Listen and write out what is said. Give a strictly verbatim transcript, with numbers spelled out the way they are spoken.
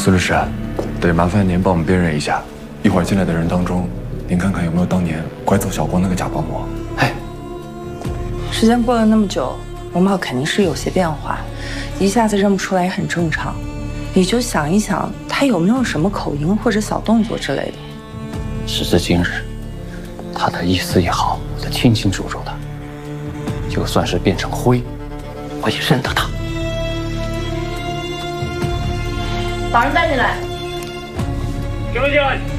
孙律师，得麻烦您帮我们辨认一下，一会儿进来的人当中，您看看有没有当年拐走小光那个假保姆。 哎， 时间过了那么久，容貌肯定是有些变化，一下子认不出来也很正常。你就想一想，他有没有什么口音或者小动作之类的。 时至今日，他的一丝一毫我都清清楚楚的，就算是变成灰，我也认得他。 把人带进来。 什么叫？